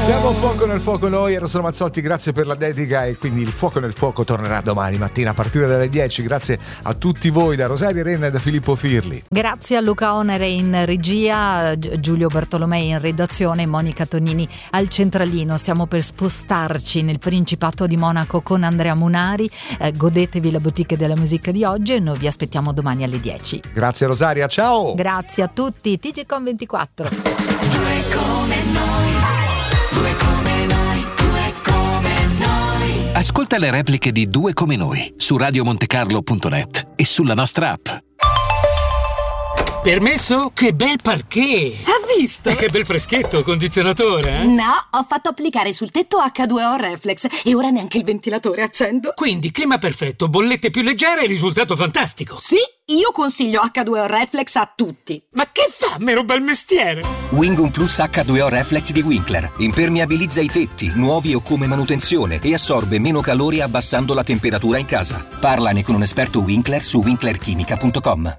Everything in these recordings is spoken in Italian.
Siamo Fuoco nel Fuoco noi, Eros Ramazzotti, grazie per la dedica, e quindi il Fuoco nel Fuoco tornerà domani mattina a partire dalle 10. Grazie a tutti voi, da Rosaria Renna e da Filippo Firli. Grazie a Luca Onere in regia, Giulio Bartolomei in redazione, Monica Tonini al centralino. Stiamo per spostarci nel Principato di Monaco con Andrea Munari. Godetevi la boutique della musica di oggi e noi vi aspettiamo domani alle 10. Grazie Rosaria, ciao! Grazie a tutti, TGCOM 24. Due come noi, due come noi, due come noi. Ascolta le repliche di Due come noi su radiomontecarlo.net e sulla nostra app. Permesso? Che bel parquet! Ha visto? E che bel freschetto, condizionatore, eh? No, ho fatto applicare sul tetto H2O Reflex e ora neanche il ventilatore accendo. Quindi clima perfetto, bollette più leggere e risultato fantastico. Sì, io consiglio H2O Reflex a tutti. Ma che fa, mero bel mestiere? Wingum Plus H2O Reflex di Winkler. Impermeabilizza i tetti, nuovi o come manutenzione, e assorbe meno calore abbassando la temperatura in casa. Parlane con un esperto Winkler su winklerchimica.com.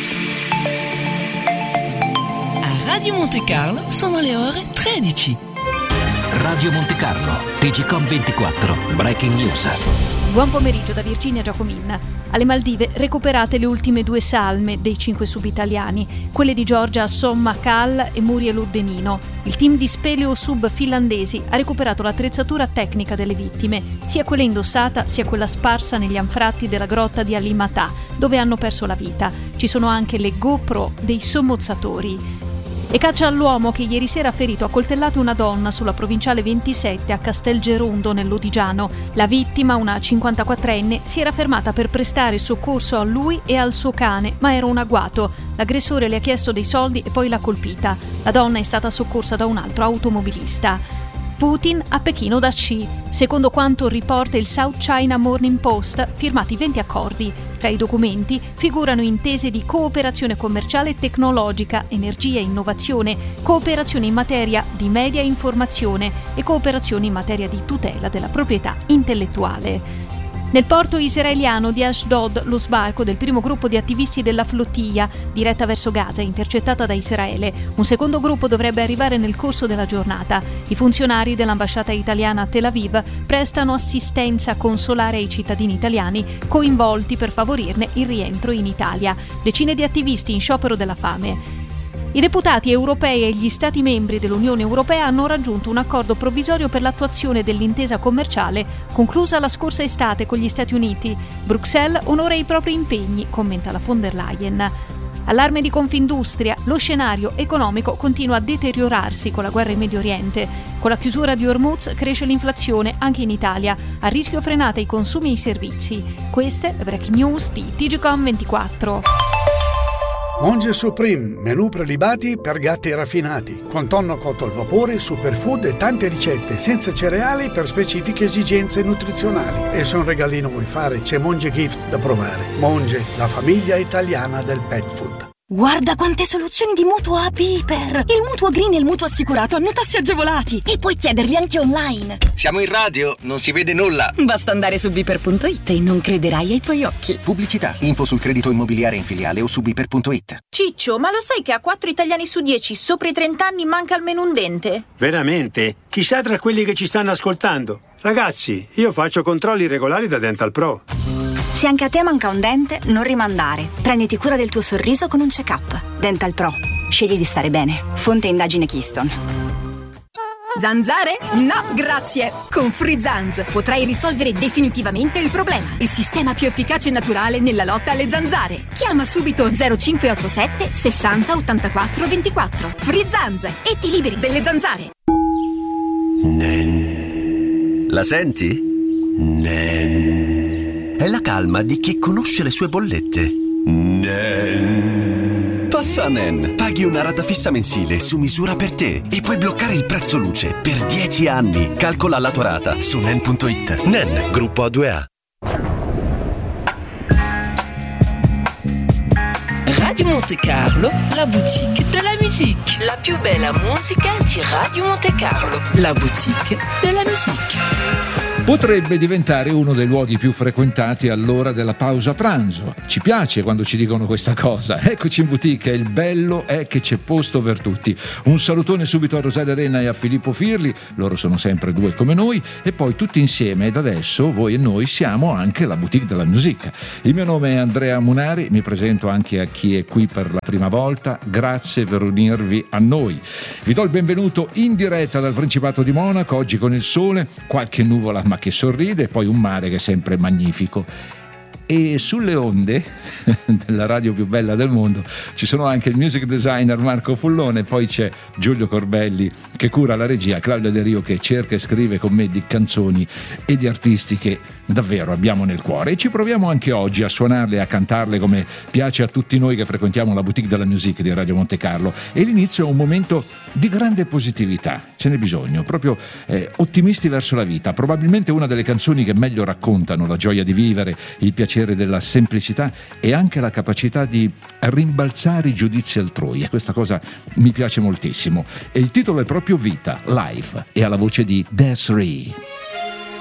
Radio Monte Carlo sono le ore 13. Radio Monte Carlo, TGCOM 24, Breaking News. Buon pomeriggio da Virginia Giacomin. Alle Maldive recuperate le ultime 2 salme dei 5 subitaliani, quelle di Giorgia Sommakal e Muriel Uddenino. Il team di Speleo Sub finlandesi ha recuperato l'attrezzatura tecnica delle vittime, sia quella indossata sia quella sparsa negli anfratti della grotta di Alimata, dove hanno perso la vita. Ci sono anche le GoPro dei sommozzatori. E caccia all'uomo che ieri sera ha ferito a coltellate una donna sulla provinciale 27 a Castelgerundo nell'Odigiano. La vittima, una 54enne, si era fermata per prestare soccorso a lui e al suo cane, ma era un agguato. L'aggressore le ha chiesto dei soldi e poi l'ha colpita. La donna è stata soccorsa da un altro automobilista. Putin a Pechino da Xi. Secondo quanto riporta il South China Morning Post, firmati 20 accordi. Tra i documenti figurano intese di cooperazione commerciale e tecnologica, energia e innovazione, cooperazione in materia di media e informazione e cooperazione in materia di tutela della proprietà intellettuale. Nel porto israeliano di Ashdod, lo sbarco del primo gruppo di attivisti della flottiglia diretta verso Gaza, intercettata da Israele. Un secondo gruppo dovrebbe arrivare nel corso della giornata. I funzionari dell'ambasciata italiana a Tel Aviv prestano assistenza consolare ai cittadini italiani coinvolti per favorirne il rientro in Italia. Decine di attivisti in sciopero della fame. I deputati europei e gli Stati membri dell'Unione Europea hanno raggiunto un accordo provvisorio per l'attuazione dell'intesa commerciale conclusa la scorsa estate con gli Stati Uniti. Bruxelles onora i propri impegni, commenta la von der Leyen. Allarme di Confindustria, lo scenario economico continua a deteriorarsi con la guerra in Medio Oriente. Con la chiusura di Hormuz cresce l'inflazione anche in Italia, a rischio frenata i consumi e i servizi. Queste le breaking news di TGCOM 24. Monge Supreme, menù prelibati per gatti raffinati, con tonno cotto al vapore, superfood e tante ricette senza cereali per specifiche esigenze nutrizionali. E se un regalino vuoi fare, c'è Monge Gift da provare. Monge, la famiglia italiana del pet food. Guarda quante soluzioni di mutuo a Piper! Il mutuo green e il mutuo assicurato hanno tassi agevolati e puoi chiederli anche online. Siamo in radio, non si vede nulla. Basta andare su Piper.it e non crederai ai tuoi occhi. Pubblicità, info sul credito immobiliare in filiale o su Piper.it. Ciccio, ma lo sai che a 4 italiani su 10 sopra i 30 anni manca almeno un dente? Veramente? Chissà tra quelli che ci stanno ascoltando. Ragazzi, io faccio controlli regolari da Dental Pro. Se anche a te manca un dente, non rimandare. Prenditi cura del tuo sorriso con un check-up. Dental Pro. Scegli di stare bene. Fonte indagine Keystone. Zanzare? No, grazie! Con Free Zanz potrai risolvere definitivamente il problema. Il sistema più efficace e naturale nella lotta alle zanzare. Chiama subito 0587 60 84 24. Free Zanz e ti liberi delle zanzare. Nen. La senti? Nen. È la calma di chi conosce le sue bollette. Nen. Passa a Nen. Paghi una rata fissa mensile su misura per te e puoi bloccare il prezzo luce per 10 anni. Calcola la tua rata su Nen.it. Nen, gruppo A2A. Radio Monte Carlo, la boutique de la musique. La più bella musica di Radio Monte Carlo. La boutique de la musique. Potrebbe diventare uno dei luoghi più frequentati all'ora della pausa pranzo. Ci piace quando ci dicono questa cosa. Eccoci in boutique, il bello è che c'è posto per tutti. Un salutone subito a Rosaria Renna e a Filippo Firli, loro sono sempre due come noi, e poi tutti insieme, ed adesso voi e noi siamo anche la boutique della musica. Il mio nome è Andrea Munari, mi presento anche a chi è qui per la prima volta, grazie per unirvi a noi. Vi do il benvenuto in diretta dal Principato di Monaco, oggi con il sole, qualche nuvola ma che sorride, e poi un mare che è sempre magnifico. E sulle onde della radio più bella del mondo ci sono anche il music designer Marco Fullone, poi c'è Giulio Corbelli che cura la regia, Claudia De Rio che cerca e scrive con me di canzoni e di artisti che davvero abbiamo nel cuore, e ci proviamo anche oggi a suonarle e a cantarle come piace a tutti noi che frequentiamo la boutique della music di Radio Monte Carlo. E l'inizio è un momento di grande positività, ce n'è bisogno, proprio ottimisti verso la vita. Probabilmente una delle canzoni che meglio raccontano la gioia di vivere, il piacere della semplicità e anche la capacità di rimbalzare i giudizi altrui, e questa cosa mi piace moltissimo. E il titolo è proprio Vita, Life, e ha la voce di Desiree.